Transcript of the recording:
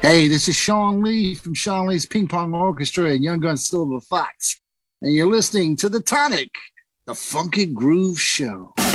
Hey, this is Sean Lee from Sean Lee's Ping Pong Orchestra and Young Gun Silver Fox. And you're listening to The Tonic, the Funky Groove Show.